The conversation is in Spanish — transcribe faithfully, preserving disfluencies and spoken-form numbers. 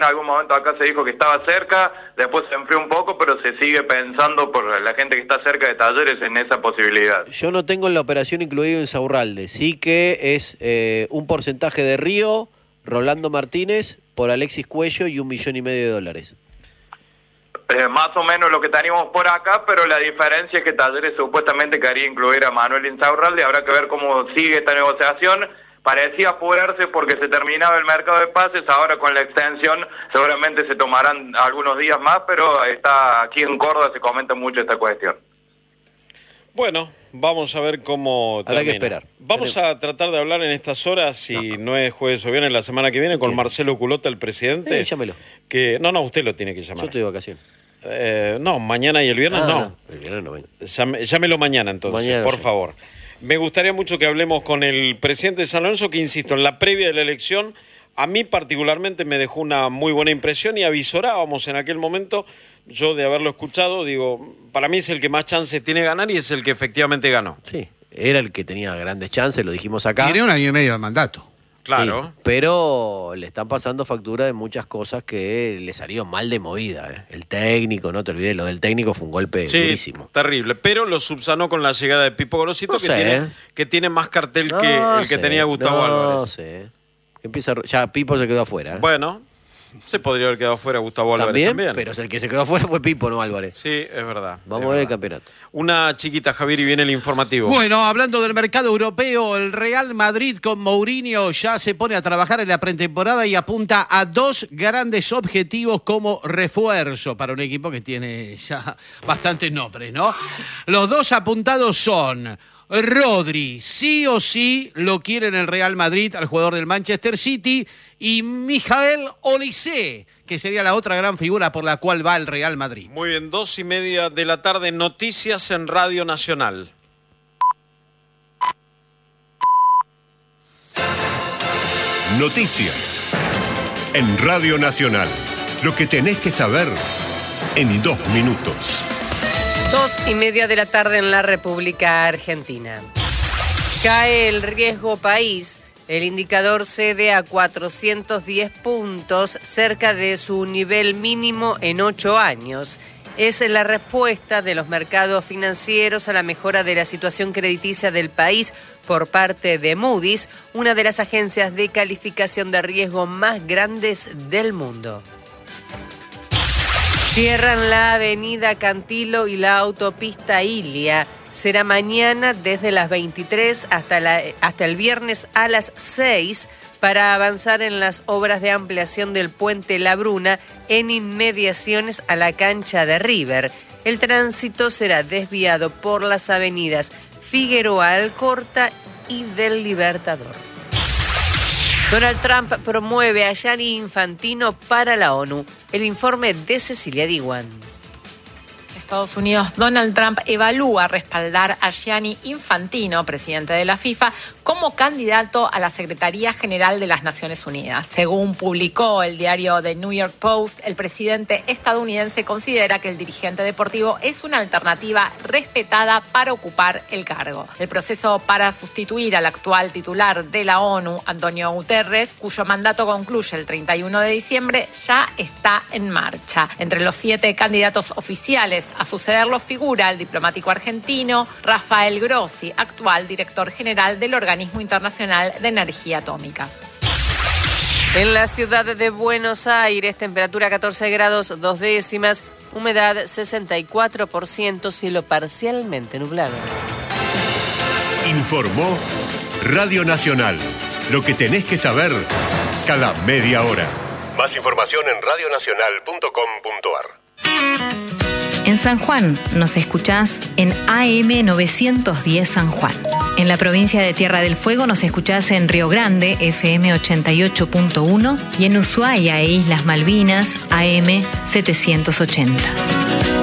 En algún momento acá se dijo que estaba cerca, después se enfrió un poco, pero se sigue pensando por la gente que está cerca de Talleres en esa posibilidad. Yo no tengo en la operación incluido Insaurralde, sí que es eh, un porcentaje de Río, Rolando Martínez, por Alexis Cuello y un millón y medio de dólares. Eh, más o menos lo que teníamos por acá, pero la diferencia es que Talleres supuestamente quería incluir a Manuel Insaurralde, habrá que ver cómo sigue esta negociación. Parecía apurarse porque se terminaba el mercado de pases, ahora con la extensión seguramente se tomarán algunos días más, pero está aquí en Córdoba se comenta mucho esta cuestión. Bueno, vamos a ver cómo termina. Habrá que esperar. Vamos a tratar de hablar en estas horas, si no, no es jueves o viernes, la semana que viene, con Marcelo Culota, el presidente. Eh, llámelo. Que, no, no, usted lo tiene que llamar. Yo estoy de vacaciones. Eh, no, mañana y el viernes ah, no. no. El viernes no vengo. Llame, llámelo mañana entonces, mañana por sí. favor. Me gustaría mucho que hablemos con el presidente de San Lorenzo, que insisto, en la previa de la elección, a mí particularmente me dejó una muy buena impresión y avisorábamos en aquel momento, yo de haberlo escuchado, digo, para mí es el que más chance tiene de ganar y es el que efectivamente ganó. Sí, era el que tenía grandes chances, lo dijimos acá. Tiene un año y medio de mandato. Claro. Sí, pero le están pasando factura de muchas cosas que le salieron mal de movida. ¿eh? El técnico, no te olvides, lo del técnico fue un golpe sí, durísimo. Terrible, pero lo subsanó con la llegada de Pipo Gorosito, no que, sé, tiene, ¿eh? que tiene más cartel no que el sé, que tenía Gustavo no Álvarez. No sé. Empieza, ya Pipo se quedó afuera. ¿eh? Bueno, se podría haber quedado afuera Gustavo Álvarez ¿También? también. Pero el que se quedó afuera fue Pipo, no Álvarez. Sí, es verdad. Vamos es a ver verdad. el campeonato. Una chiquita, Javier, y viene el informativo. Bueno, hablando del mercado europeo, el Real Madrid con Mourinho ya se pone a trabajar en la pretemporada y apunta a dos grandes objetivos como refuerzo para un equipo que tiene ya bastantes nombres, ¿no? Los dos apuntados son Rodri, sí o sí lo quiere en el Real Madrid al jugador del Manchester City, y Michael Olise, que sería la otra gran figura por la cual va el Real Madrid. Muy bien, dos y media de la tarde, noticias en Radio Nacional. Noticias en Radio Nacional. Lo que tenés que saber en dos minutos. Dos y media de la tarde en la República Argentina. Cae el riesgo país. El indicador cede a cuatrocientos diez puntos, cerca de su nivel mínimo en ocho años. Es la respuesta de los mercados financieros a la mejora de la situación crediticia del país por parte de Moody's, una de las agencias de calificación de riesgo más grandes del mundo. Cierran la avenida Cantilo y la autopista Ilia. Será mañana desde las veintitrés hasta, la, hasta el viernes a las seis para avanzar en las obras de ampliación del puente La Bruna en inmediaciones a la cancha de River. El tránsito será desviado por las avenidas Figueroa Alcorta y del Libertador. Donald Trump promueve a Gianni Infantino para la ONU. El informe de Cecilia Diwan. Estados Unidos, Donald Trump evalúa respaldar a Gianni Infantino, presidente de la FIFA, como candidato a la Secretaría General de las Naciones Unidas. Según publicó el diario The New York Post, el presidente estadounidense considera que el dirigente deportivo es una alternativa respetada para ocupar el cargo. El proceso para sustituir al actual titular de la ONU, Antonio Guterres, cuyo mandato concluye el treinta y uno de diciembre, ya está en marcha. Entre los siete candidatos oficiales a sucederlo figura el diplomático argentino Rafael Grossi, actual director general del Organismo Internacional de Energía Atómica. En la ciudad de Buenos Aires, temperatura catorce grados dos décimas, humedad sesenta y cuatro por ciento, cielo parcialmente nublado. Informó Radio Nacional. Lo que tenés que saber cada media hora. Más información en radio nacional punto com punto a r. En San Juan nos escuchás en A M novecientos diez San Juan. En la provincia de Tierra del Fuego nos escuchás en Río Grande, F M ochenta y ocho punto uno, y en Ushuaia e Islas Malvinas, A M setecientos ochenta.